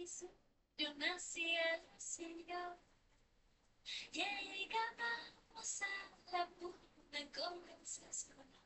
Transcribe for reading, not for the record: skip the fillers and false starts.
De una cielo cielo, llegamos a la luna con princesa.